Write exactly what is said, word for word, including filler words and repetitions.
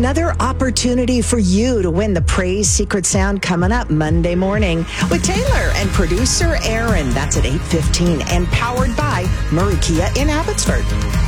another opportunity for you to win the Praise Secret Sound coming up Monday morning with Taylor and producer Aaron. That's at eight fifteen and powered by Murray Kia in Abbotsford.